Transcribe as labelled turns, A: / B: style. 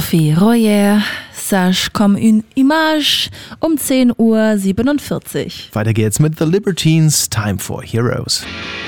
A: Sophie Royer, Sage comme une image um 10:47 Uhr.
B: Weiter geht's mit The Libertines, Time for Heroes.